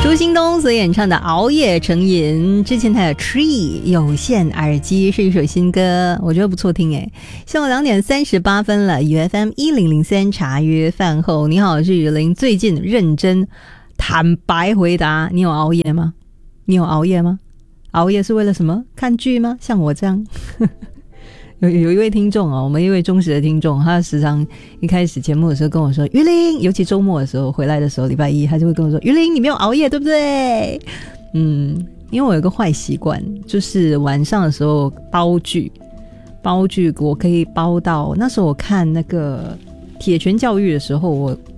朱兴东所演唱的《熬夜成瘾》，之前他的 Tree 有线耳机是一首新歌，我觉得不错听诶。下午2点38分了，UFM 1003茶余饭后，你好，我是雨林。最近认真坦白回答，你有熬夜吗？你有熬夜吗？熬夜是为了什么？看剧吗？像我这样有一位听众我们一位忠实的听众，他时常一开始节目的时候跟我说，于林，尤其周末的时候回来的时候，礼拜一他就会跟我说，于林你没有熬夜对不对？因为我有个坏习惯，就是晚上的时候煲剧我可以煲到，那时候我看那个铁拳教育的时候，我